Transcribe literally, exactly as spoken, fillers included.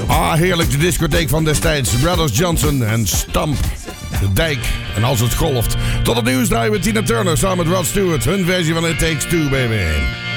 Ah, heerlijk, de discotheek van destijds. Brothers Johnson en Stamp. De dijk en als het golft. Tot het nieuws draaien we Tina Turner samen met Rod Stewart. Hun versie van It Takes Two, baby.